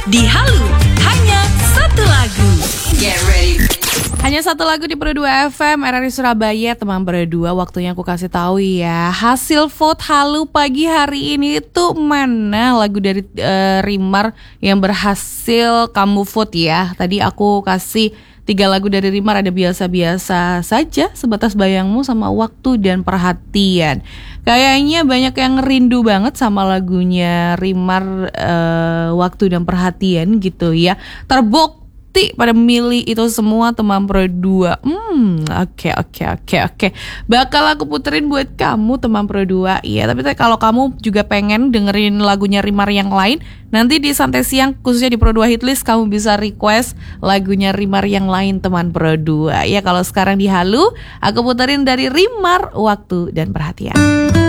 Di Halu, hanya satu lagu. Get ready. Hanya satu lagu di Pro 2 FM RRI Surabaya, teman Pro 2. Waktunya aku kasih tahu ya, hasil vote Halu pagi hari ini itu mana lagu dari Rimar yang berhasil kamu vote ya. Tadi aku kasih 3 lagu dari Rimar, ada biasa-biasa saja, Sebatas Bayangmu, sama Waktu dan Perhatian. Kayaknya banyak yang rindu banget sama lagunya Rimar, Waktu dan Perhatian gitu ya. Terbukti pada milih itu semua teman Pro 2. Oke. Bakal aku puterin buat kamu teman Pro 2. Iya, tapi kalau kamu juga pengen dengerin lagunya Rimar yang lain, nanti di Santai Siang khususnya di Pro 2 Hitlist kamu bisa request lagunya Rimar yang lain teman Pro 2. Ya, kalau sekarang di Halu aku puterin dari Rimar, Waktu dan Perhatian.